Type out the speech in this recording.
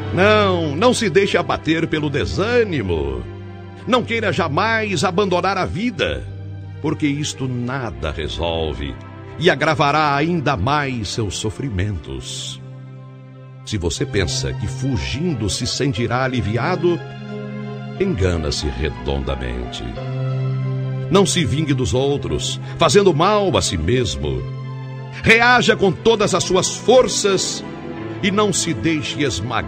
Não se deixe abater pelo desânimo. Não queira jamais abandonar a vida, porque isto nada resolve e agravará ainda mais seus sofrimentos. Se você pensa que fugindo se sentirá aliviado, engana-se redondamente. Não se vingue dos outros, fazendo mal a si mesmo. Reaja com todas as suas forças e não se deixe esmagar